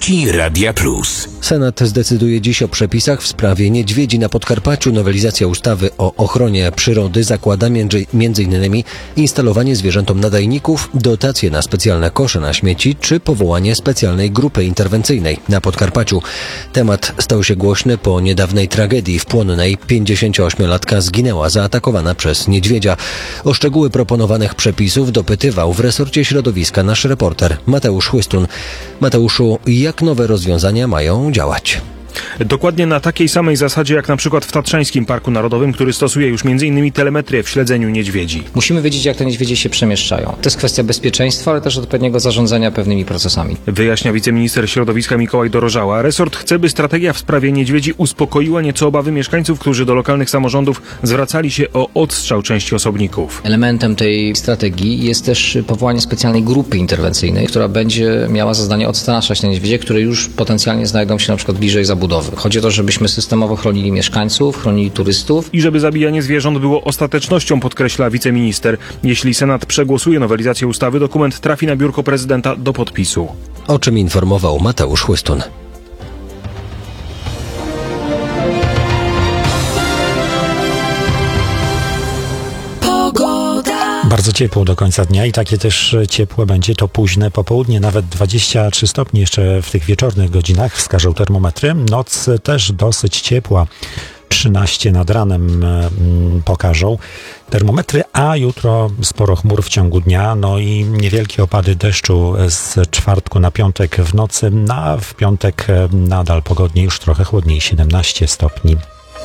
Poranki Radia Plus. Senat zdecyduje dziś o przepisach w sprawie niedźwiedzi na Podkarpaciu. Nowelizacja ustawy o ochronie przyrody zakłada m.in. instalowanie zwierzętom nadajników, dotacje na specjalne kosze na śmieci czy powołanie specjalnej grupy interwencyjnej na Podkarpaciu. Temat stał się głośny po niedawnej tragedii w Płonnej. 58-latka zginęła zaatakowana przez niedźwiedzia. O szczegóły proponowanych przepisów dopytywał w resorcie środowiska nasz reporter Mateusz Chłystun. Mateuszu, jak nowe rozwiązania mają działać? Dokładnie na takiej samej zasadzie jak na przykład w Tatrzańskim Parku Narodowym, który stosuje już m.in. telemetrię w śledzeniu niedźwiedzi. Musimy wiedzieć, jak te niedźwiedzie się przemieszczają. To jest kwestia bezpieczeństwa, ale też odpowiedniego zarządzania pewnymi procesami. Wyjaśnia wiceminister środowiska Mikołaj Dorożała. Resort chce, by strategia w sprawie niedźwiedzi uspokoiła nieco obawy mieszkańców, którzy do lokalnych samorządów zwracali się o odstrzał części osobników. Elementem tej strategii jest też powołanie specjalnej grupy interwencyjnej, która będzie miała za zadanie odstraszać te niedźwiedzie, które już potencjalnie znajdą się na przykład bliżej zabudowy. Chodzi o to, żebyśmy systemowo chronili mieszkańców, chronili turystów. I żeby zabijanie zwierząt było ostatecznością, podkreśla wiceminister. Jeśli Senat przegłosuje nowelizację ustawy, dokument trafi na biurko prezydenta do podpisu. O czym informował Mateusz Chłystun. Bardzo ciepło do końca dnia i takie też ciepłe będzie to późne popołudnie, nawet 23 stopnie jeszcze w tych wieczornych godzinach wskażą termometry. Noc też dosyć ciepła, 13 nad ranem pokażą termometry, a jutro sporo chmur w ciągu dnia, no i niewielkie opady deszczu z czwartku na piątek w nocy, a w piątek nadal pogodnie, już trochę chłodniej, 17 stopni.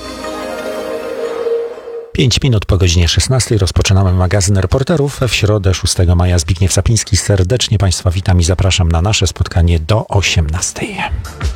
5 minut po godzinie 16 rozpoczynamy magazyn reporterów. W środę 6 maja Zbigniew Sapiński. Serdecznie Państwa witam i zapraszam na nasze spotkanie do 18.